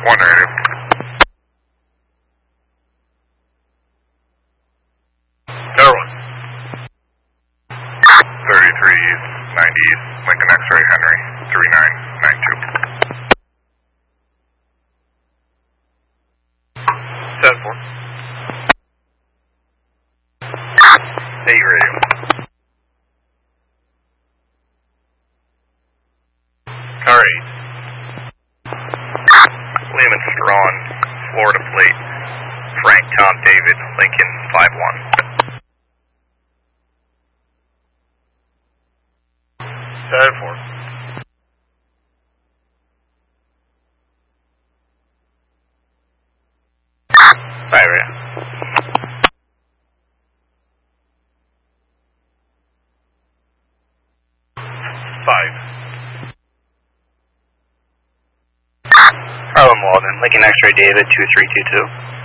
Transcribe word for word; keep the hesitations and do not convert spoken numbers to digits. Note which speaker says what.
Speaker 1: One radio. Tower one. thirty-three East, ninety East, Lincoln X-ray, Henry, three nine nine two. seven four. eight radio. Car eight. Lehman Strawn, Florida plate. Frank Tom David, Lincoln five one. seven four. five radio. five. Harlem Walden, Lincoln X-ray David two three two two.